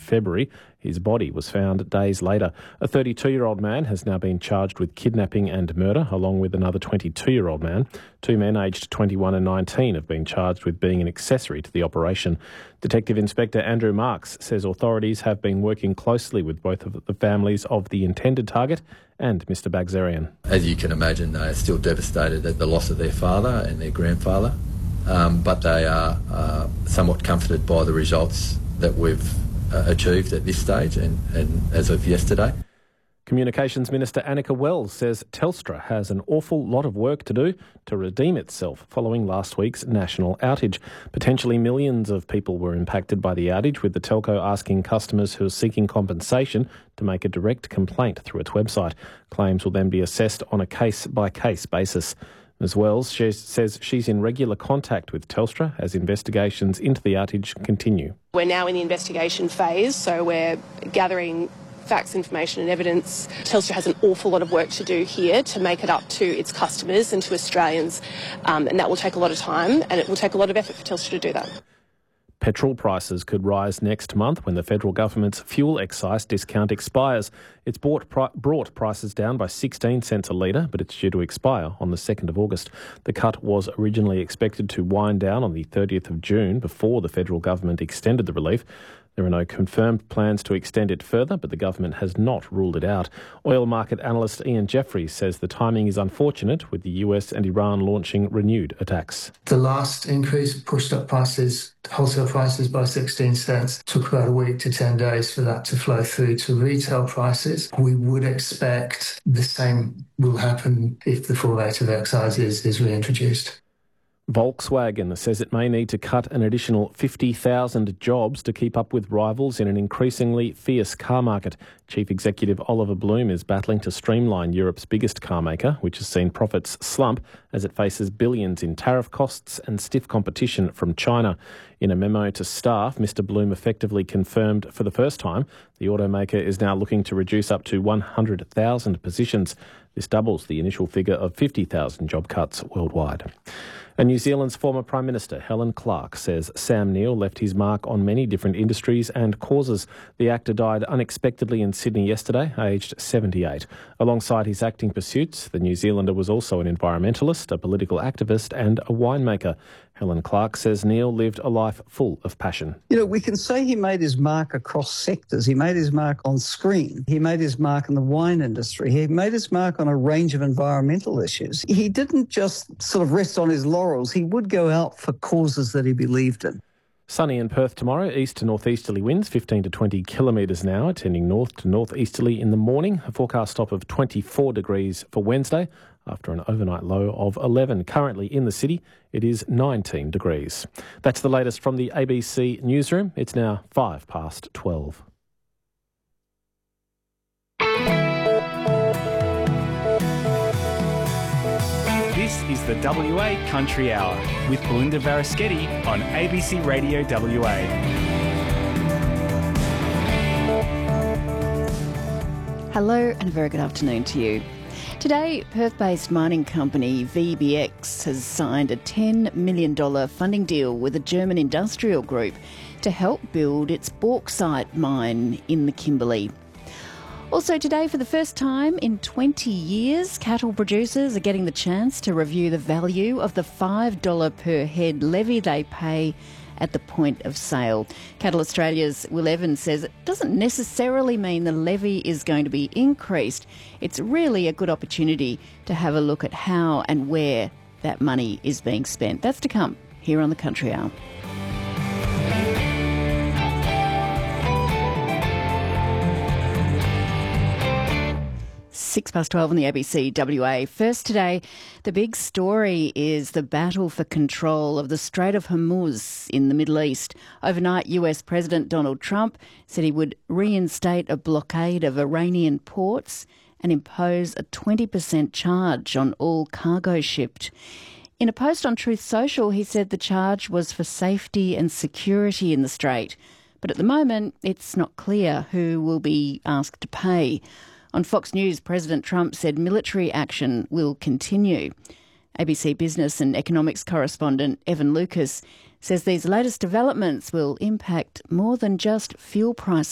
February. His body was found days later. A 32-year-old man has now been charged with kidnapping and murder, along with another 22-year-old man. Two men aged 21 and 19 have been charged with being an accessory to the operation. Detective Inspector Andrew Marks says authorities have been working closely with both of the families of the intended target and Mr Bagzerian. As you can imagine, they are still devastated at the loss of their father and their grandfather, but they are somewhat comforted by the results that we've achieved at this stage and as of yesterday. Communications Minister Annika Wells says Telstra has an awful lot of work to do to redeem itself following last week's national outage. Potentially millions of people were impacted by the outage, with the telco asking customers who are seeking compensation to make a direct complaint through its website. Claims will then be assessed on a case-by-case basis. Ms Wells says she's in regular contact with Telstra as investigations into the outage continue. We're now in the investigation phase, so we're gathering facts, information and evidence. Telstra has an awful lot of work to do here to make it up to its customers and to Australians, and that will take a lot of time, and it will take a lot of effort for Telstra to do that. Petrol prices could rise next month when the federal government's fuel excise discount expires. It's brought prices down by 16 cents a litre, but it's due to expire on the 2nd of August. The cut was originally expected to wind down on the 30th of June before the federal government extended the relief. There are no confirmed plans to extend it further, but the government has not ruled it out. Oil market analyst Ian Jeffries says the timing is unfortunate, with the US and Iran launching renewed attacks. The last increase pushed up prices, wholesale prices, by 16 cents. It took about a week to 10 days for that to flow through to retail prices. We would expect the same will happen if the full rate of excise is reintroduced. Volkswagen says it may need to cut an additional 50,000 jobs to keep up with rivals in an increasingly fierce car market. Chief Executive Oliver Bloom is battling to streamline Europe's biggest car maker, which has seen profits slump as it faces billions in tariff costs and stiff competition from China. In a memo to staff, Mr Bloom effectively confirmed for the first time the automaker is now looking to reduce up to 100,000 positions. This doubles the initial figure of 50,000 job cuts worldwide. And New Zealand's former Prime Minister, Helen Clark, says Sam Neill left his mark on many different industries and causes. The actor died unexpectedly in Sydney yesterday, aged 78. Alongside his acting pursuits, the New Zealander was also an environmentalist, a political activist and a winemaker. Helen Clark says Neill lived a life full of passion. You know, we can say he made his mark across sectors. He made his mark on screen. He made his mark in the wine industry. He made his mark on a range of environmental issues. He didn't just sort of rest on his laurels. He would go out for causes that he believed in. Sunny in Perth tomorrow, east to northeasterly winds 15 to 20 kilometres an hour, tending north to northeasterly in the morning. A forecast top of 24 degrees for Wednesday after an overnight low of 11. Currently in the city, it is 19 degrees. That's the latest from the ABC newsroom. It's now 12:05. This is the WA Country Hour with Belinda Varaschetti on ABC Radio WA. Hello and a very good afternoon to you. Today, Perth-based mining company VBX has signed a $10 million funding deal with a German industrial group to help build its bauxite mine in the Kimberley. Also today, for the first time in 20 years, cattle producers are getting the chance to review the value of the $5 per head levy they pay at the point of sale. Cattle Australia's Will Evans says it doesn't necessarily mean the levy is going to be increased. It's really a good opportunity to have a look at how and where that money is being spent. That's to come here on the Country Hour. 12:06 on the ABC WA. First today, the big story is the battle for control of the Strait of Hormuz in the Middle East. Overnight, US President Donald Trump said he would reinstate a blockade of Iranian ports and impose a 20% charge on all cargo shipped. In a post on Truth Social, he said the charge was for safety and security in the strait. But at the moment, it's not clear who will be asked to pay. On Fox News, President Trump said military action will continue. ABC Business and Economics correspondent Evan Lucas says these latest developments will impact more than just fuel prices.